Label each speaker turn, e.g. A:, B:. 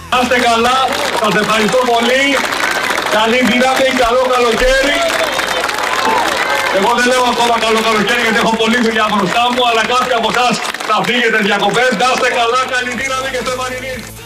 A: Να είστε καλά, σας ευχαριστώ πολύ. Καλή δύναμη, καλό καλοκαίρι. Εγώ δεν λέω ακόμα καλό καλοκαίρι γιατί έχω πολλή δουλειά μπροστά μου, αλλά κάποιοι από εσάς θα φύγετε διακοπές. Να είστε καλά, καλή δύναμη και στο Μαρινίδη.